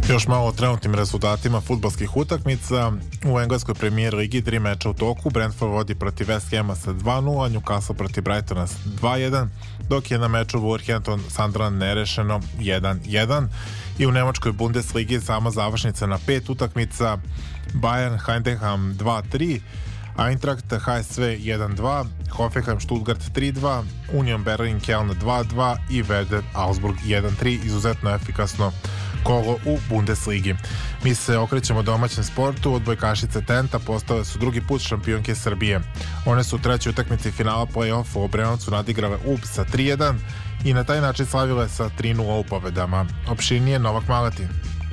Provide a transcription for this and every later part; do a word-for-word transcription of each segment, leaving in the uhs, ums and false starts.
Još malo o trenutnim rezultatima fudbalskih utakmica. U engleskoj premijer ligi tri meča u toku. Brentford vodi protiv West Hama sa dva nula, Newcastle protiv Brightona sa dva jedan, dok je na meču Wolverhampton Sunderland nerešeno jedan jedan. I u nemačkoj Bundesligi sama završnica na pet utakmica. Bayern Heidenheim dva tri, Eintracht H S V jedan dva, Hoffenheim Stuttgart tri dva, Union Berlin Köln dva dva i Werder Augsburg jedan tri. Izuzetno efikasno kolo u Bundesligi. Mi se okrećemo domaćem sportu. Odbojkašice Tenta postale su drugi put šampionke Srbije. One su u trećoj utakmici finala play-offa u Obrenovcu nadigrale U B sa tri jedan i na taj način slavile sa tri nula u pobedama. Opširnije Novak Malatin.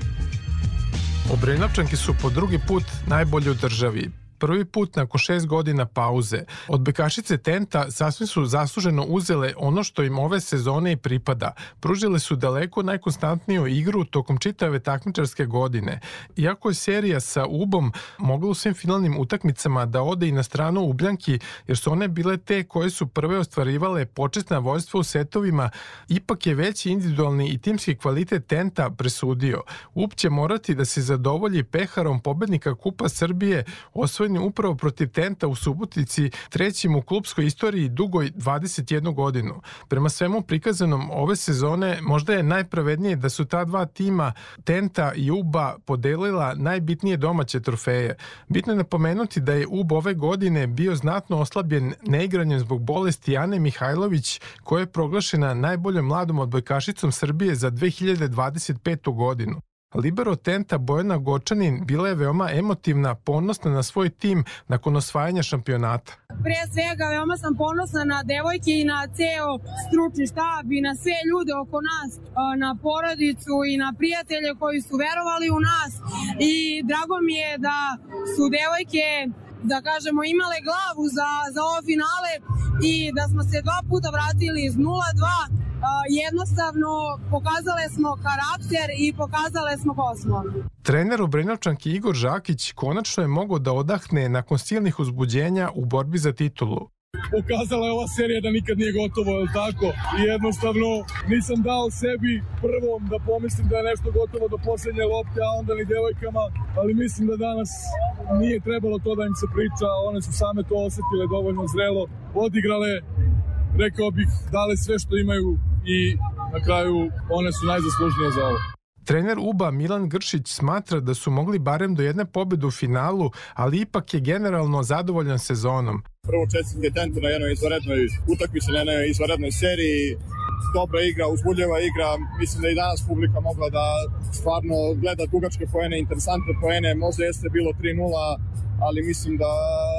Obrenovčanke su po drugi put najbolje u državi. Prvi put nakon šest godina pauze. Odbojkašice Tenta sasvim su zasluženo uzele ono što im ove sezone i pripada. Pružile su daleko najkonstantniju igru tokom čitave takmičarske godine. Iako je serija sa U B-om mogla u svim finalnim utakmicama da ode i na stranu Ubljanki, jer su one bile te koje su prve ostvarivale početna vojstva u setovima, ipak je veći individualni i timski kvalitet Tenta presudio. U B će morati da se zadovolji peharom pobednika Kupa Srbije, osvojen upravo protiv Tenta u Subotici, trećim u klupskoj istoriji dugoj dvadeset jednu godinu. Prema svemu prikazanom ove sezone možda je najpravednije da su ta dva tima, Tenta i U B-a, podelila najbitnije domaće trofeje. Bitno je napomenuti da je U B ove godine bio znatno oslabljen neigranjem zbog bolesti Ane Mihajlović, koja je proglašena najboljom mladom odbojkašicom Srbije za dve hiljade dvadeset petu godinu. Libero Tenta Bojana Gočanin bila je veoma emotivna, ponosna na svoj tim nakon osvajanja šampionata. Pre svega veoma sam ponosna na devojke i na ceo stručni štab i na sve ljude oko nas, na porodicu i na prijatelje koji su verovali u nas i drago mi je da su devojke, da kažemo, imale glavu za, za ovo finale i da smo se dva puta vratili iz nula dva. Jednostavno pokazale smo karakter i pokazale smo ko smo. Trener Obrenovčanki Igor Žakić konačno je mogao da odahne nakon silnih uzbuđenja u borbi za titulu. Pokazala je ova serija da nikad nije gotovo, je li tako? I jednostavno nisam dao sebi prvom da pomislim da je nešto gotovo do posljednje lopte, a onda ni devojkama, ali mislim da danas nije trebalo to da im se priča, one su same to osetile dovoljno zrelo, odigrale, rekao bih, dale sve što imaju i na kraju one su najzaslužnije za ovo. Trener U B-a Milan Gršić smatra da su mogli barem do jedne pobjede u finalu, ali ipak je generalno zadovoljan sezonom. Prvo čestitke Tentu na jednoj izvanrednoj utakmici, na jednoj izvanrednoj seriji. Dobra igra, uzbudljiva igra. Mislim da i danas publika mogla da stvarno gleda dugačke poene, interesantne poene. Možda jeste bilo tri nula, ali mislim da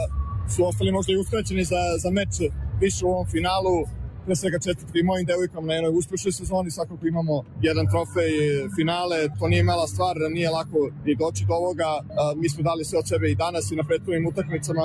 su ostali možda i uskraćeni za, za meč više u ovom finalu. Pre svega četvrtke i mojim devojkama na jednoj uspešnoj sezoni, svakako imamo jedan trofej finale, to nije mala stvar, nije lako ni doći do ovoga. Mi smo dali sve od sebe i danas i na prethodnim utakmicama.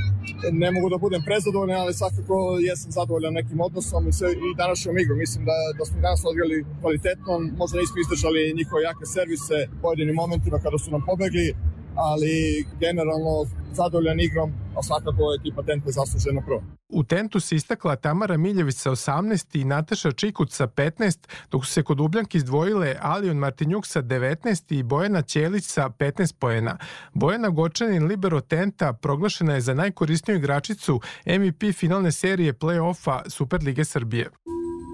Ne mogu da budem prezadovoljan, ali svakako jesam zadovoljan nekim odnosom i, sve, i današnjom igrom. Mislim da, da smo danas odigrali kvalitetno, možda nismo izdržali njihove jake servise u pojedinim momentima kada su nam pobegli, ali generalno zadovoljan igrom, a svakako je ekipa Tenta zaslužena prvo. U Tentu se istakla Tamara Miljević sa osamnaest i Nataša Čikuć sa petnaest, dok su se kod Ubljanki izdvojile Alion Martinjuk sa devetnaest i Bojana Ćelić sa petnaest poena. Bojana Gočanin, libero Tenta, proglašena je za najkorisniju igračicu M V P finalne serije play-offa Superlige Srbije.